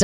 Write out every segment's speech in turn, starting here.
And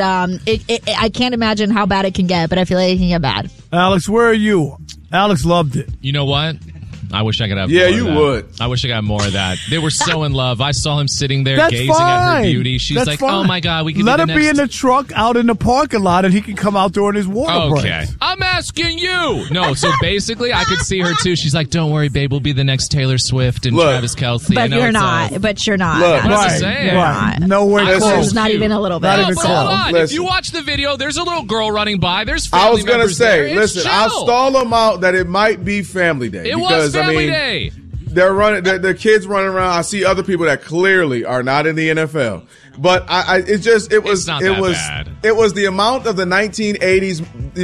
I can't imagine how bad it can get, but I feel like it can get bad. Alex, where are you? Alex loved it. You know what? I wish I could have more of that. Yeah, you would. I wish I got more of that. They were so in love. I saw him sitting there That's gazing fine. at her beauty. She's That's like, fine. oh, my God, we can Let be her the be next. in the truck out in the parking lot, and he can come out during his water Okay. breaks. I'm asking you. No, so basically, I could see her, too. She's like, don't worry, babe. We'll be the next Taylor Swift and Look. Travis Kelce. I But know you're it's not. But you're not. Look. What I'm Right, saying. You're right. not. No way Listen. close. It's not even a little bit. Not No, even but close. hold on. Listen. If you watch the video, there's a little girl running by. There's I family was going to members there. say, It's listen, I'll chill. stall them out that it might be Family Day. It because, was Family I mean, Day. They're running. The kids running around. I see other people that clearly are not in the NFL. But it was not that bad. It was the amount of the 1980s,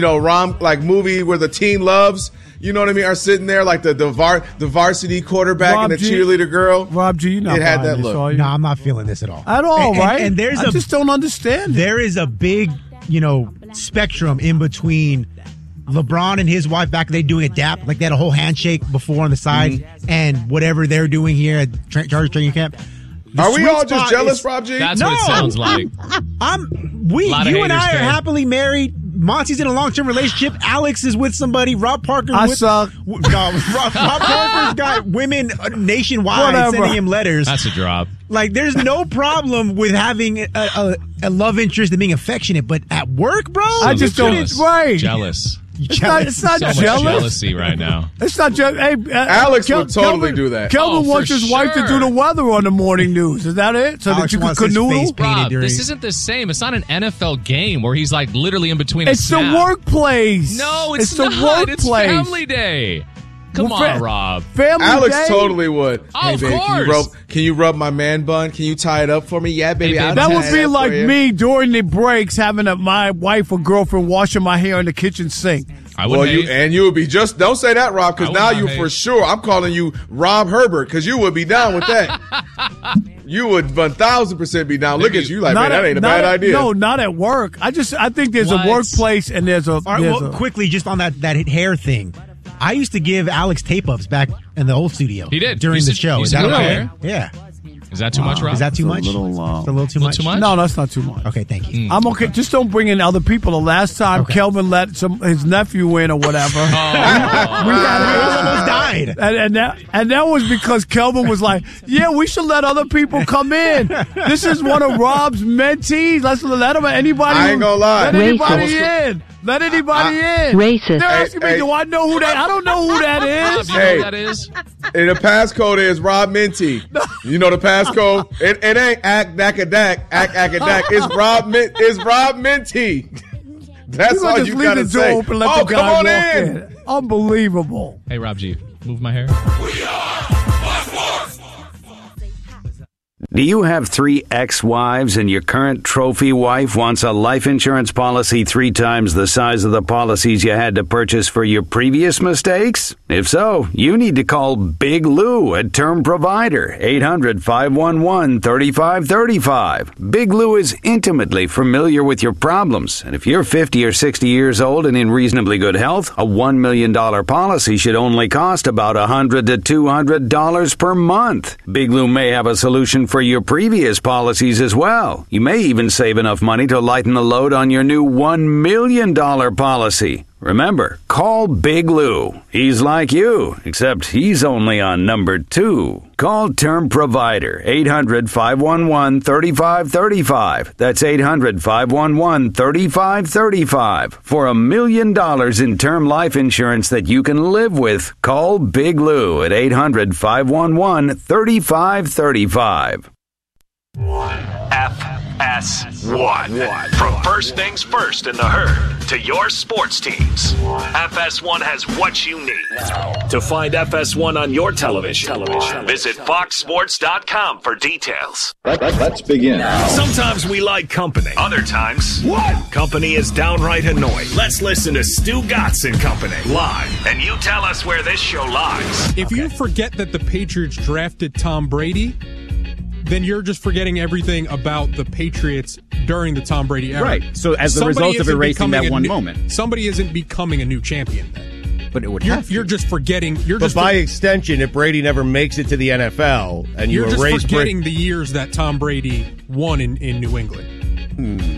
movie where the teen loves. You know what I mean? Are sitting there like the varsity quarterback Rob and the G. cheerleader girl. Rob G, you not It had buying that this, look. are you? No, I'm not feeling this at all. At all, right? And there's I just don't understand it. There is a big, spectrum in between LeBron and his wife back. They doing a dap, like they had a whole handshake before on the side, and whatever they're doing here at Chargers training camp. The Are we sweet all spot just jealous, is- Rob G? That's No. what it sounds like. You Lot of and I haters, are Dave. happily married. Monty's in a long-term relationship. Alex is with somebody. Rob Parker's I with suck. No, Rob Parker's got women nationwide Whatever. sending him letters. That's a drop. Like, there's no problem with having a love interest and being affectionate, but at work, bro, I just don't. Jealous. Right. Jealous. It's not So much jealous. jealousy right now. It's not jealous. Hey, Alex would totally do that. Kelvin Oh, wants for his wife to sure. do the weather on the morning news. Is that it? So Alex that you can wants his face canoodle? painted Rob, during- this isn't the same. It's not an NFL game where he's like literally in between. It's a the snap. workplace. No, it's the not. It's workplace. Family Day. Come Well, on, Rob. Family Alex Day? totally would. Oh, hey, of babe, course. Can you rub my man bun? Can you tie it up for me? Yeah, baby. Hey, babe, I'll That tie would it be up like for you. me during the breaks having my wife or girlfriend washing my hair in the kitchen sink. I would Well, hate. you would be just. Don't say that, Rob, because I would now not you hate. for sure. I'm calling you Rob Herbert because you would be down with that. You would 1,000% be down. Look Maybe- at you, like man, that ain't a not bad at- idea. No, not at work. I think there's What? a workplace and there's a. All right, there's well, a quickly, just on that hair thing. I used to give Alex tape-ups back in the old studio. He did. During You the used to- show. you Is used to that do okay? hair? Yeah. Is that too much, Rob? Is that too much? It's a little, It's a little too much? too much? No, that's not too much. Okay, thank you. I'm okay. Just don't bring in other people. The last time Okay. Kelvin let his nephew in or whatever, Oh. we We had almost died. and that was because Kelvin was like, "Yeah, we should let other people come in. This is one of Rob's mentees. Let's let him. Anybody? I ain't gonna lie. Let anybody Racist. in. Let anybody in. Racist. They're asking me, Hey, do I know who that? I don't know who that Rob, is. you know Hey. what that is? And the passcode is Rob Minty. You know the passcode? It ain't act dak. It's Rob Minty. That's You gonna all just you leave gotta the door say. open, let Oh, the come guy on walk in. Unbelievable. Hey, Rob G, move my hair. Do you have 3 ex-wives and your current trophy wife wants a life insurance policy 3 times the size of the policies you had to purchase for your previous mistakes? If so, you need to call Big Lou at Term Provider, 800-511-3535. Big Lou is intimately familiar with your problems, and if you're 50 or 60 years old and in reasonably good health, a $1 million policy should only cost about $100 to $200 per month. Big Lou may have a solution for your previous policies as well. You may even save enough money to lighten the load on your new $1 million policy. Remember, call Big Lou. He's like you, except he's only on number 2. Call Term Provider, 800-511-3535. That's 800-511-3535. For $1 million in term life insurance that you can live with, call Big Lou at 800-511-3535. FS1. From first things first in the herd to your sports teams, FS1 has what you need. To find FS1 on your television, visit foxsports.com for details. Let's begin. Sometimes we like company. Other times, company is downright annoying. Let's listen to Stu Gatz and Company live, and you tell us where this show lies. If you forget that the Patriots drafted Tom Brady, then you're just forgetting everything about the Patriots during the Tom Brady era. Right. So as the result of erasing that one moment. Somebody isn't becoming a new champion then. But it would You're just forgetting. But by extension, if Brady never makes it to the NFL and you you're just erase forgetting the years that Tom Brady won in New England.